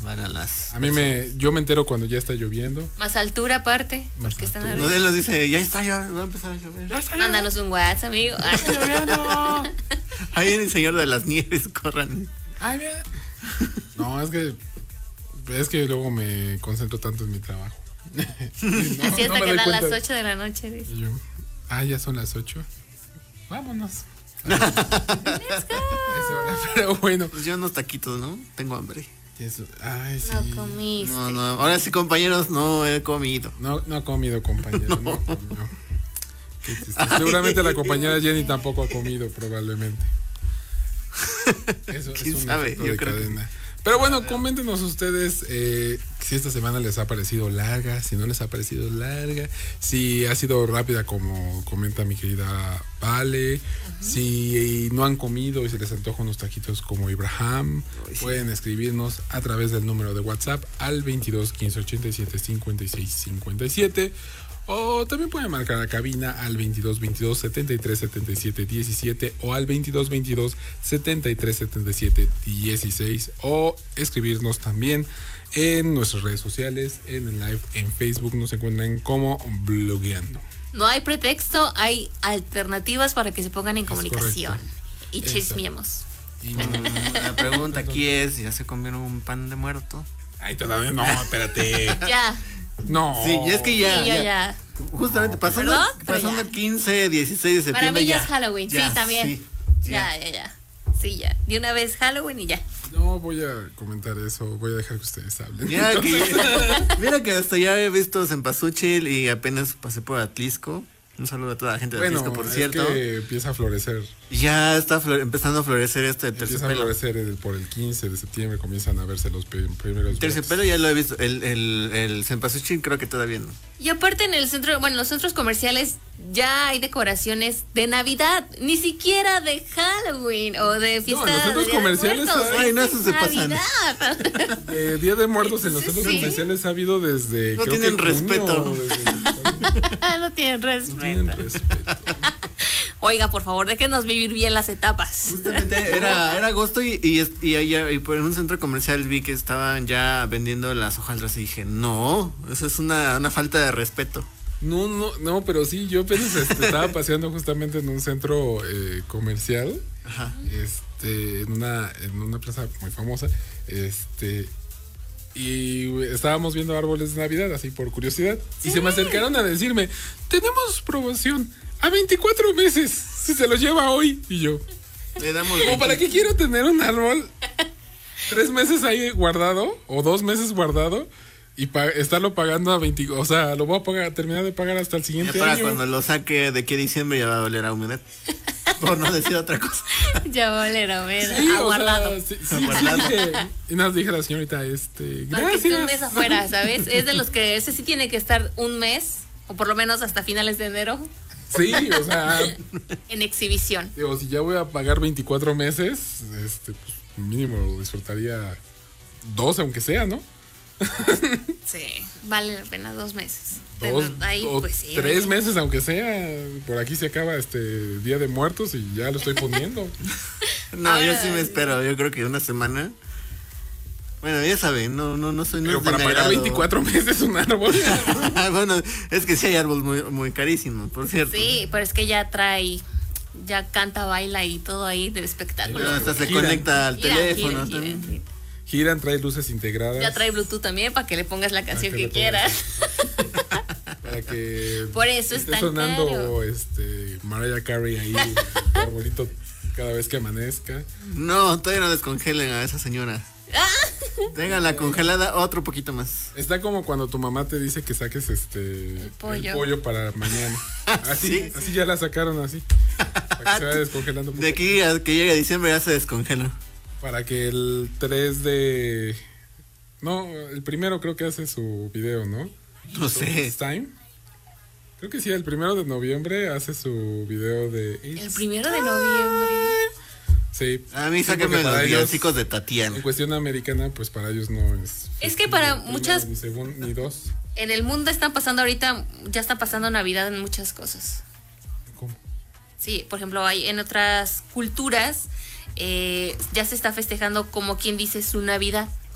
van a las... Yo me entero cuando ya está lloviendo. Más altura aparte, Más porque están altura. arriba. Uno de ellos dice, ya está, ya va a empezar a llover. Mándanos un WhatsApp, amigo. Ahí viene el señor de las nieves, corran. Ay, mira. No, es que luego me concentro tanto en mi trabajo. Así hasta me que doy dan las cuenta. 8 de la noche. Dice. Y yo, ya son las 8. Vámonos. Pero bueno. Pues yo unos taquitos, ¿no? Tengo hambre. Ay, sí. No comiste. No, ahora sí, compañeros, no he comido. No ha comido, compañero. No. Qué triste. Seguramente la compañera Jenny tampoco ha comido, probablemente. Eso ¿Quién es un sabe? efecto Yo de creo que cadena. Pero bueno, coméntenos ustedes si esta semana les ha parecido larga, si no les ha parecido larga, si ha sido rápida como comenta mi querida Vale, si no han comido y se les antoja unos taquitos como Abraham, pueden escribirnos a través del número de WhatsApp al 22 15 87 56 57. O también pueden marcar a cabina al 22 22 73 77 17 o al 22 22 73 77 16 o escribirnos también en nuestras redes sociales, en el live en Facebook nos encuentran como Blogueando. No hay pretexto, hay alternativas para que se pongan en Es comunicación. correcto. Y chismeemos. Y La pregunta aquí es, ¿ya se comieron un pan de muerto? ay, todavía no, espérate. Ya. No. Sí, y es que ya. Sí, yo ya. Justamente pasando, ¿Perdón? Pero pasando ya. el 15, 16 de septiembre. Para mí ya ya es Halloween, ya, sí, también. sí, Ya. Sí, ya. De una vez Halloween y ya. No voy a comentar eso, voy a dejar que ustedes hablen. Mira que hasta ya he visto Cempasúchil y apenas pasé por Atlisco. Un saludo a toda la gente de Bueno, Atlisco, por es cierto. que empieza a florecer. Ya está empezando a florecer este Empieza a terciopelo. florecer por el 15 de septiembre, comienzan a verse los primeros Terciopelo ya lo he visto. El Cempasúchil creo que todavía no. Y aparte en el centro, bueno, en los centros comerciales ya hay decoraciones de Navidad, ni siquiera de Halloween o de fiesta. en los centros de Día de comerciales Muertos, ay, no, es eso se pasan. Navidad. Día de Muertos en los centros Sí. comerciales ha habido desde. No creo tienen que respeto. No tienen respeto. No tienen respeto. Oiga, por favor, déjenos vivir bien las etapas. Justamente era agosto y por en un centro comercial vi que estaban ya vendiendo las hojaldras y dije, no, eso es una falta de respeto. No, pero sí, yo apenas estaba paseando justamente en un centro comercial, Ajá. en una plaza muy famosa, y estábamos viendo árboles de Navidad, así por curiosidad, y se me acercaron a decirme, tenemos promoción a 24 meses, si se los lleva hoy, y yo, Le damos ¿como para qué quiero tener un árbol 3 meses ahí guardado, o 2 meses guardado, y estarlo pagando a 20, o sea, lo voy a terminar de pagar hasta el Ya siguiente para año? cuando lo saque de aquí a diciembre ya va a oler a humedad. Por no decir otra cosa. Ya volera, ver, Sí, aguardado. o sea, sí, Aguardado. dije, y nos dije a la señorita, Para que esté un gracias. mes afuera, ¿sabes? Es de los que ese sí tiene que estar un mes, o por lo menos hasta finales de enero, Sí, o sea, en exhibición. digo, si ya voy a pagar 24 meses, pues mínimo disfrutaría 12 aunque sea, ¿no? Sí, vale la pena 2 meses. Ahí, o pues sí. 3 meses aunque sea. Por aquí se acaba Día de Muertos y ya lo estoy poniendo. No, yo sí me espero. Yo creo que una semana. Bueno, ya saben, no soy. Pero es de para mi pagar agrado. 24 meses un árbol. Bueno, es que sí hay árboles muy, muy carísimos, por cierto. Sí, pero es que ya canta, baila y todo ahí del espectáculo. Bueno, hasta se Giran. conecta al Gira, teléfono. gira, también. gira. Giran, trae luces integradas. Ya trae Bluetooth también para que le pongas la canción que le que quieras. Para que Por eso es esté tan sonando caro. Mariah Carey ahí, arbolito cada vez que amanezca. No, todavía no descongelen a esa señora. Ténganla congelada otro poquito más. Está como cuando tu mamá te dice que saques el pollo para mañana. Así, Sí. así ya la sacaron así. Para que se vaya descongelando. De aquí a que llegue diciembre ya se descongela. Para que el 3 de... No, el primero creo que hace su video, ¿no? No sé. It's Time. Creo que sí, el 1 de noviembre hace su video de... El 1 de noviembre. Sí. A mí Sí, sáquenme porque los para ellos, villancicos de en Tatiana. cuestión americana, pues para ellos no es... Es que para ni muchas- primero, ni segundo, ni dos. En el mundo están pasando ahorita, ya está pasando Navidad en muchas cosas. ¿Cómo? Sí, por ejemplo, hay en otras culturas ya se está festejando como quien dice su Navidad.